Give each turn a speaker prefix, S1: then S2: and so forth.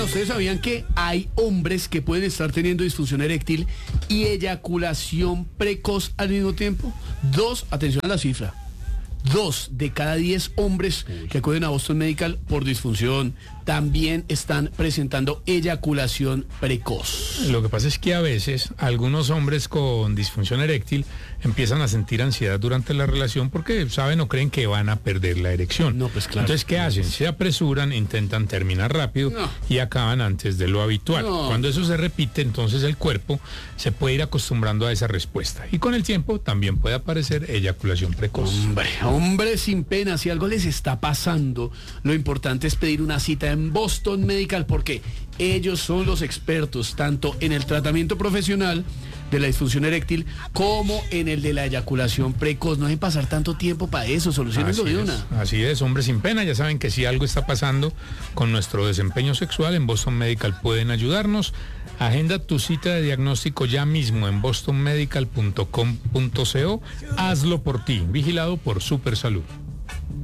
S1: ¿Ustedes sabían que hay hombres que pueden estar teniendo disfunción eréctil y eyaculación precoz al mismo tiempo? Atención a la cifra, 2 de cada 10 hombres que acuden a Boston Medical por disfunción también están presentando eyaculación precoz.
S2: Lo que pasa es que a veces algunos hombres con disfunción eréctil empiezan a sentir ansiedad durante la relación porque saben o creen que van a perder la erección.
S1: No, pues claro.
S2: Entonces, ¿qué hacen? Se apresuran, intentan terminar rápido y acaban antes de lo habitual. Cuando eso se repite, entonces el cuerpo se puede ir acostumbrando a esa respuesta. Y con el tiempo también puede aparecer eyaculación precoz.
S1: Hombre sin pena, si algo les está pasando, lo importante es pedir una cita en Boston Medical porque ellos son los expertos tanto en el tratamiento profesional de la disfunción eréctil como en el de la eyaculación precoz. No dejen pasar tanto tiempo para eso, solucionenlo de una.
S2: Así es, hombre sin pena, ya saben que si algo está pasando con nuestro desempeño sexual, en Boston Medical pueden ayudarnos. Agenda tu cita de diagnóstico ya mismo en bostonmedical.com.co. Hazlo por ti, vigilado por Supersalud.